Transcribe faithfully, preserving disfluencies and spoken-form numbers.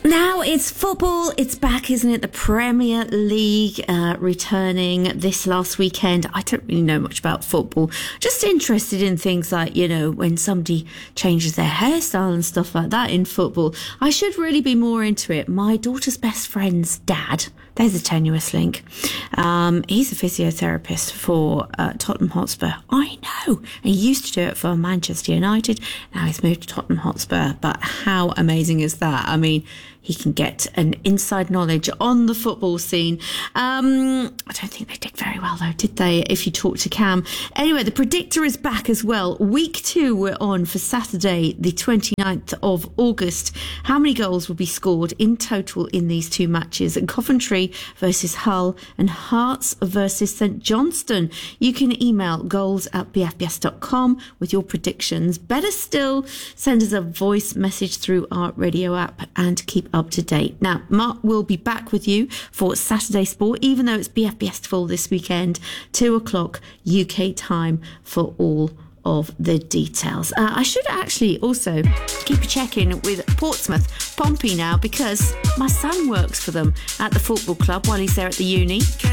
Now it's football. It's back, isn't it? The Premier League uh, returning this last weekend. I don't really know much about football. Just interested in things like, you know, when somebody changes their hairstyle and stuff like that in football. I should really be more into it. My daughter's best friend's dad, there's a tenuous link. Um, he's a physiotherapist for uh, Tottenham Hotspur. I know. And he used to do it for Manchester United. Now he's moved to Tottenham Hotspur. But how amazing is that? I mean, he can get an inside knowledge on the football scene. Um, I don't think they did very well, though, did they, if you talk to Cam? Anyway, the Predictor is back as well. Week two, we're on for Saturday, the twenty-ninth of August. How many goals will be scored in total in these two matches? Coventry versus Hull and Hearts versus St Johnstone. You can email goals at b f b s dot com with your predictions. Better still, send us a voice message through our radio app and keep up to date. Now, Mark will be back with you for Saturday Sport, even though it's B F B S full this weekend, two o'clock U K time for all of the details. Uh, I should actually also keep a check-in with Portsmouth Pompey now, because my son works for them at the football club while he's there at the uni.